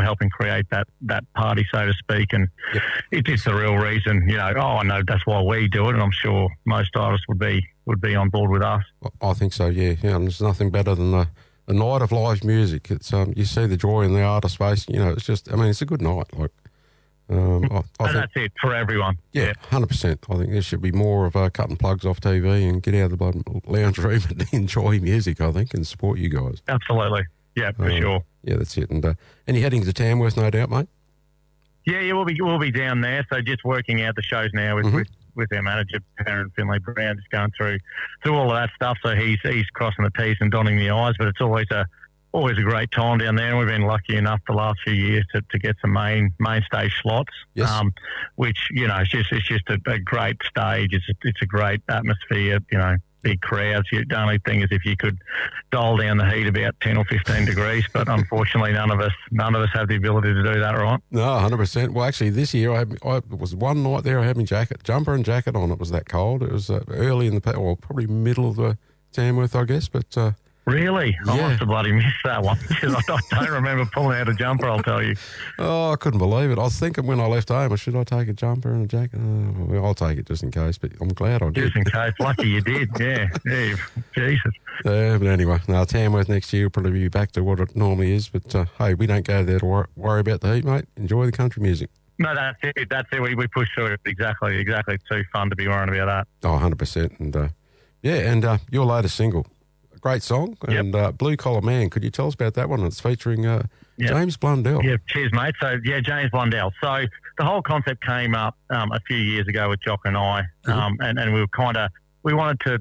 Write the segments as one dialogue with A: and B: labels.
A: helping create that party, so to speak. And it's the real reason, I know that's why we do it, and I'm sure most artists would be on board with us.
B: I think so, yeah. And there's nothing better than a night of live music. It's you see the joy in the artist's face. It's just, it's a good night. Like, I think
A: that's it for everyone.
B: Yeah, 100%. I think there should be more of cutting plugs off TV and get out of the lounge room and enjoy music, I think, and support you guys.
A: Absolutely. Yeah, for sure.
B: Yeah, that's it. And you're heading to Tamworth, no doubt, mate?
A: Yeah, we'll be down there. So just working out the shows now with our manager, Perrin Finlay Brown, just going through all of that stuff. So he's crossing the T's and dotting the I's, but it's always a great time down there. And we've been lucky enough the last few years to get some main stage slots, which, it's just a great stage. It's a great atmosphere, big crowds. The only thing is if you could dial down the heat about 10 or 15 degrees, but unfortunately none of us have the ability to do that, right?
B: No, 100%. Well, actually this year I was one night there, I had my jumper and jacket on. It was that cold. It was early in probably middle of the Tamworth, I guess, but...
A: Really? I must have bloody missed that one because I don't remember pulling out a jumper, I'll tell you.
B: Oh, I couldn't believe it. I was thinking when I left home, should I take a jumper and a jacket? Oh, well, I'll take it just in case, but I'm glad I did.
A: Just in case. Lucky you did, yeah. Jesus.
B: But anyway, Tamworth next year will probably be back to what it normally is, but hey, we don't go there to worry about the heat, mate. Enjoy the country music.
A: No, that's it. We push through it. Exactly. It's too fun to be worrying about that.
B: Oh, 100%. And your latest single. Great song, and Blue Collar Man. Could you tell us about that one? It's featuring James Blundell.
A: Yeah, cheers, mate. So, James Blundell. So, the whole concept came up a few years ago with Jock and I, and we wanted to,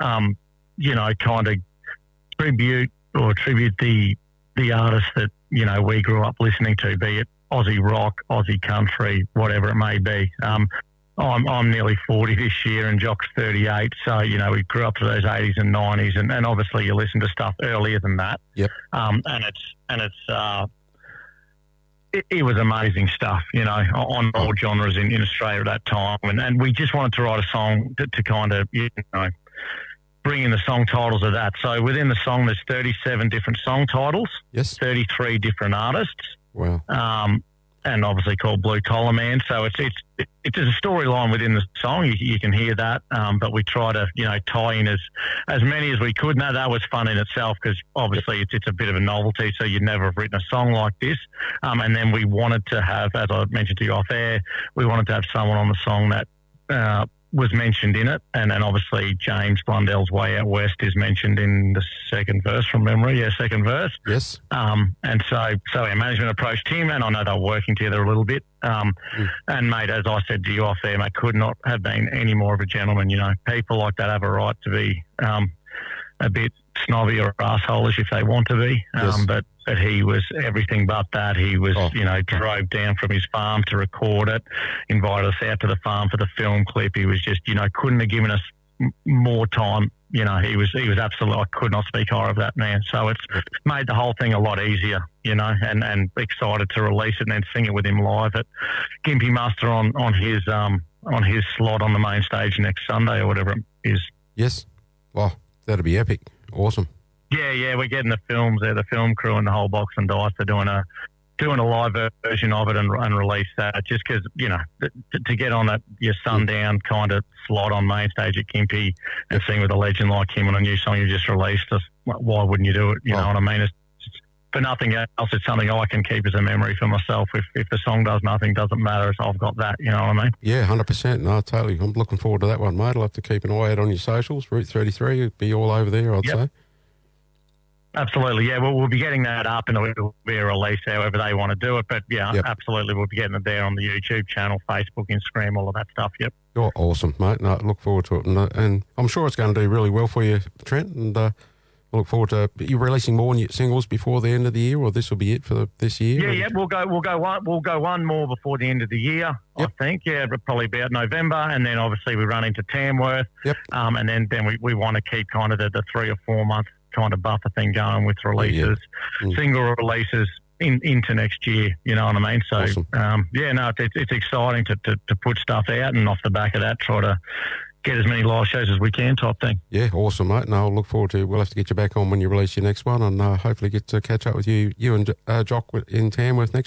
A: tribute the artists that, we grew up listening to, be it Aussie rock, Aussie country, whatever it may be. I'm nearly 40 this year and Jock's 38, so, we grew up to those 80s and 90s, and obviously you listen to stuff earlier than that.
B: Yep.
A: It was amazing stuff, on all genres in Australia at that time, and we just wanted to write a song to kind of, bring in the song titles of that. So within the song there's 37 different song titles, 33 different artists.
B: Wow.
A: And obviously called Blue Collar Man. So it's a storyline within the song. You can hear that, but we try to tie in as many as we could. Now that was fun in itself because obviously it's a bit of a novelty. So you'd never have written a song like this. And then we wanted to have, as I mentioned to you off air, we wanted to have someone on the song that was mentioned in it, and then obviously James Blundell's Way Out West is mentioned in the second verse from memory. Yeah, second verse.
B: Yes.
A: And so our management approached him, and I know they were working together a little bit. And mate, as I said to you off there, mate, could not have been any more of a gentleman. People like that have a right to be a bit snobby or assholeish if they want to be. But he was everything but that. He was, drove down from his farm to record it, invited us out to the farm for the film clip. He was just, couldn't have given us more time. He was absolutely, I could not speak higher of that man. So it's made the whole thing a lot easier, and excited to release it and then sing it with him live at Gympie Muster on his slot on the main stage next Sunday or whatever it is.
B: Yes. Well, that'd be epic. Awesome.
A: Yeah, we're getting the films there, the film crew and the whole box and dice. They're doing a live version of it and release that just because, to get on your sundown kind of slot on main stage at Gympie and sing with a legend like him on a new song you just released, why wouldn't you do it? You know what I mean? It's for nothing else, it's something I can keep as a memory for myself. If the song does nothing, doesn't matter. I've got that, you know what I mean?
B: Yeah, 100%. No, totally. I'm looking forward to that one, mate. I'll have to keep an eye out on your socials. Route 33, it'll be all over there, I'd say.
A: Absolutely, yeah. We'll be getting that up and it'll be a release however they want to do it. But, absolutely, we'll be getting it there on the YouTube channel, Facebook, Instagram, all of that stuff, yep.
B: You're awesome, mate. No, look forward to it. And I'm sure it's going to do really well for you, Trent, and I look forward to you releasing more new singles before the end of the year, or this will be it for this year.
A: Yeah, we'll go one more before the end of the year. Yep. I think, probably about November, and then obviously we run into Tamworth.
B: Yep.
A: And then we want to keep kind of the 3 or 4 month kind of buffer thing going with releases, single releases into next year. You know what I mean? So
B: awesome.
A: It's exciting to put stuff out, and off the back of that, try to get as many live shows as we can type thing.
B: Yeah, awesome, mate. No, I'll look forward to it. We'll have to get you back on when you release your next one, and hopefully get to catch up with you and Jock in Tamworth next